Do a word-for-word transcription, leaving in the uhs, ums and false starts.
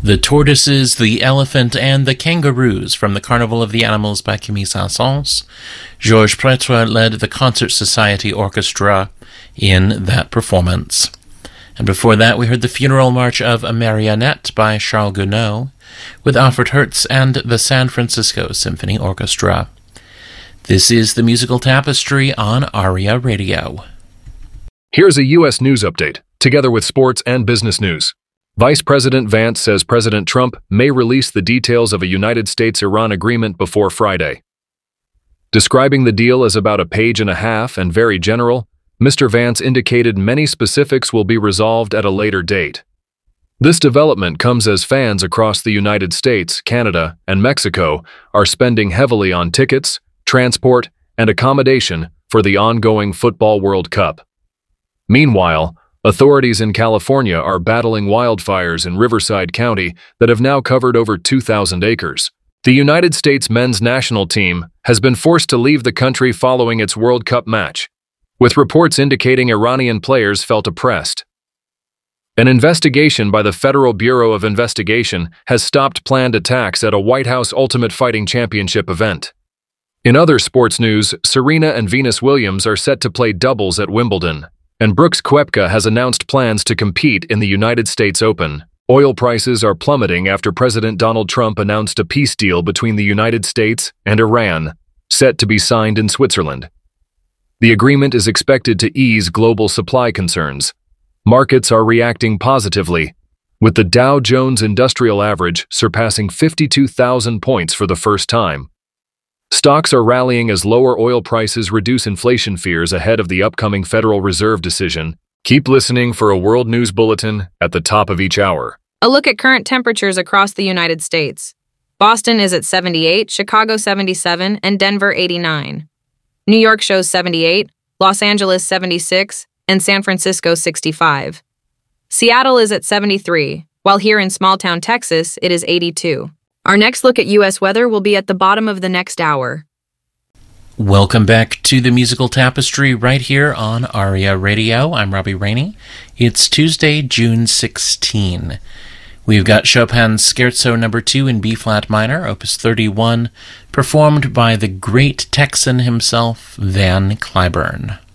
The Tortoises, the Elephant, and the Kangaroos from the Carnival of the Animals by Camille Saint-Saëns. Georges Prêtre led the Concert Society Orchestra in that performance. And before that, we heard the Funeral March of a Marionette by Charles Gounod with Alfred Hertz and the San Francisco Symphony Orchestra. This is the Musical Tapestry on ARIA Radio. Here's a U S news update, together with sports and business news. Vice President Vance says President Trump may release the details of a United States-Iran agreement before Friday. Describing the deal as about a page and a half and very general, Mister Vance indicated many specifics will be resolved at a later date. This development comes as fans across the United States, Canada, and Mexico are spending heavily on tickets, transport, and accommodation for the ongoing Football World Cup. Meanwhile, authorities in California are battling wildfires in Riverside County that have now covered over two thousand acres. The United States men's national team has been forced to leave the country following its World Cup match, with reports indicating Iranian players felt oppressed. An investigation by the Federal Bureau of Investigation has stopped planned attacks at a White House Ultimate Fighting Championship event. In other sports news, Serena and Venus Williams are set to play doubles at Wimbledon, and Brooks Koepka has announced plans to compete in the United States Open. Oil prices are plummeting after President Donald Trump announced a peace deal between the United States and Iran, set to be signed in Switzerland. The agreement is expected to ease global supply concerns. Markets are reacting positively, with the Dow Jones Industrial Average surpassing fifty-two thousand points for the first time. Stocks are rallying as lower oil prices reduce inflation fears ahead of the upcoming Federal Reserve decision. Keep listening for a World News Bulletin at the top of each hour. A look at current temperatures across the United States. Boston is at seventy-eight, Chicago seventy-seven, and Denver eighty-nine. New York shows seventy-eight, Los Angeles seventy-six, and San Francisco sixty-five. Seattle is at seventy-three, while here in small-town Texas, it is eighty-two. Our next look at U S weather will be at the bottom of the next hour. Welcome back to the Musical Tapestry right here on ARIA Radio. I'm Robbie Rainey. It's Tuesday, June sixteenth. We've got Chopin's Scherzo number two in B-flat minor, opus thirty-one, performed by the great Texan himself, Van Cliburn.